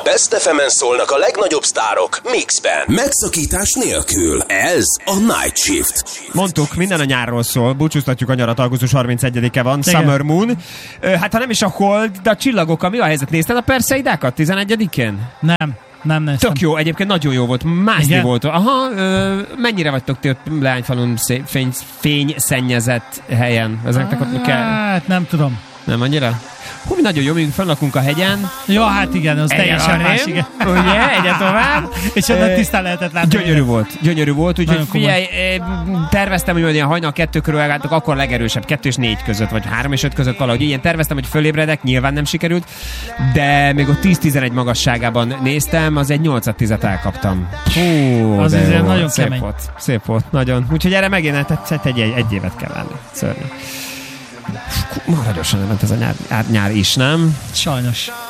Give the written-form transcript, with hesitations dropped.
Best FM-en szólnak a legnagyobb sztárok mixben. Megszakítás nélkül. Ez a Night Shift. Mondtuk, minden a nyárról szól. Búcsúztatjuk a nyarat, augusztus 31-e van. Igen. Summer Moon. Hát ha nem is a Hold, de a csillagokkal mi a helyzet? Nézted a Perseidákat 11-én? Nem néztem. Tök jó, egyébként nagyon jó volt, mászni volt. Aha, mennyire vagytok ti Leányfalun fényszennyezett helyen? Ezeknek ott kell? Hát nem tudom. Nem annyira? Hú, mi nagyon jó, még fennlakunk a hegyen. Ja, hát igen, az teljesen más, igen. Ugye, egyre tovább. És onnan tisztán lehetett látni. Gyönyörű volt, úgyhogy figyelj, terveztem, hogy ilyen hajnal 2 körül elgálltok, akkor legerősebb, 2 és 4 között, vagy 3 és 5 között valahogy. Ilyen terveztem, hogy fölébredek, nyilván nem sikerült, de még ott 10-11 magasságában néztem, az egy 8-10-et elkaptam. Hú, az azért nagyon kemény. Szép volt, nagyon. Úgyhogy erre megint egy évet kell lenni. Szörnyű. Nagyon nem ment ez a nyár is, nem? Sajnos.